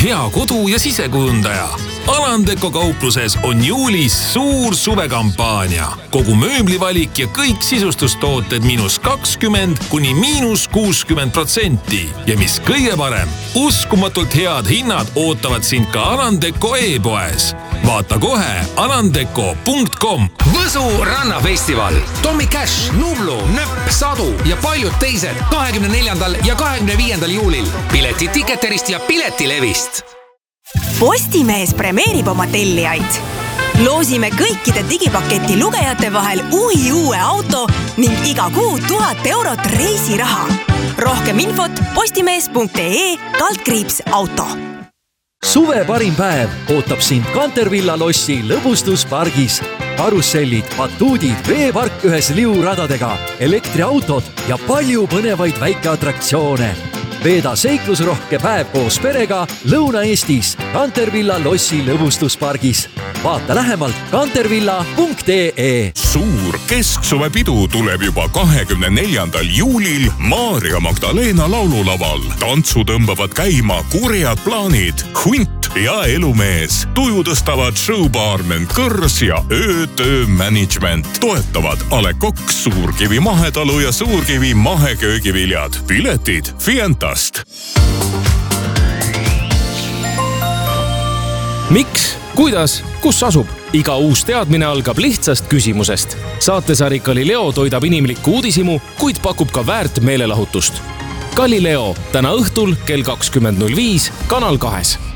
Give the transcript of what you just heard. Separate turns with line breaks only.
hea kodu- ja sisekujundaja. Alandeko kaupluses on juulis suur suvekampaania. Kogu mööblivalik ja kõik sisustustooted -20 kuni -60%. Ja mis kõige parem, uskumatult head hinnad ootavad sind ka Alandeko e-poes. Vaata kohe alandeko.com.
Võsu rannafestival, Tommy Cash, Nublu, Nöpp, Sadu ja paljud teised 24. ja 25. juulil. Piletid Ticketerist ja Piletilevist.
Postimees premeerib oma tellijaid. Loosime kõikide digipaketi lugejate vahel uue auto ning iga kuu 1000 eurot reisiraha. Rohkem infot postimees.ee/auto.
Suve parim päev ootab sind Cantervilla lossi lõbustuspargis. Karussellid, batuudid, veepark ühes liuradadega, elektriautod ja palju põnevaid väikeatraktsioone. Veeda seiklusrohke päev koos perega Lõuna-Eestis Cantervilla lossi lõbustuspargis. Vaata lähemalt cantervilla.ee.
Suur kesksuvepidu tuleb juba 24. juulil Maarja Magdalena laululaval. Tantsu tõmbavad käima kurjad plaanid, Hunt ja Elumees. Tuju tõstavad showbaarmen Kõrs ja Öötöö management. Toetavad A. Le Coq, Suurkivi mahetalu ja Suurkivi maheköögiviljad. Piletid Fientast.
Miks? Kuidas? Kus asub? Iga uus teadmine algab lihtsast küsimusest. Saatesari Galileo toidab inimlikku uudisimu, kuid pakub ka väärt meelelahutust. Galileo täna õhtul kell 20.05 Kanal 2.